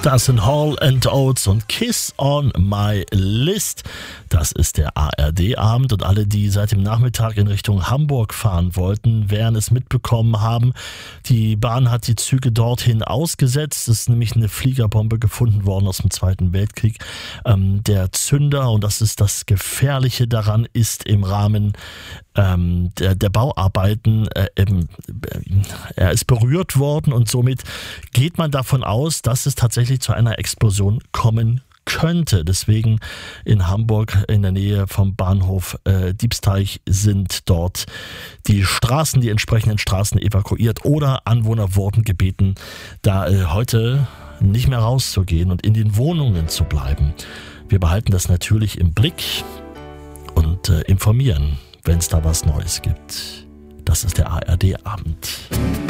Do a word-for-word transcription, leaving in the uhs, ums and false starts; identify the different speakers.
Speaker 1: Das sind Hall and Oates und Kiss on My List. Das ist der A R D-Abend und alle, die seit dem Nachmittag in Richtung Hamburg fahren wollten, werden es mitbekommen haben. Die Bahn hat die Züge dorthin ausgesetzt. Es ist nämlich eine Fliegerbombe gefunden worden aus dem Zweiten Weltkrieg. Ähm, der Zünder, und das ist das Gefährliche daran, ist im Rahmen ähm, der, der Bauarbeiten, äh, eben, äh, er ist berührt worden und somit geht man davon aus, dass es tatsächlich zu einer Explosion kommen könnte. Deswegen in Hamburg in der Nähe vom Bahnhof äh, Diebsteich sind dort die Straßen, die entsprechenden Straßen evakuiert oder Anwohner wurden gebeten, da äh, heute nicht mehr rauszugehen und in den Wohnungen zu bleiben. Wir behalten das natürlich im Blick und äh, informieren, wenn es da was Neues gibt. Das ist der A R D-Abend.